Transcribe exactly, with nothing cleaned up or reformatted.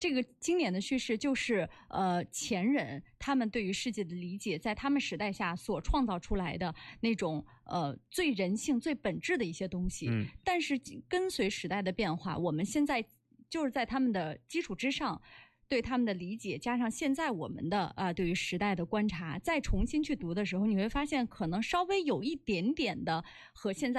这个经典的叙事就是呃前人他们对于世界的理解，在他们时代下所创造出来的那种呃最人性、最本质的一些东西。嗯，但是跟随时代的变化，我们现在就是在他们的基础之上，对他们的理解，加上现在我们的啊、呃、对于时代的观察，再重新去读的时候，你会发现可能稍微有一点点的和现在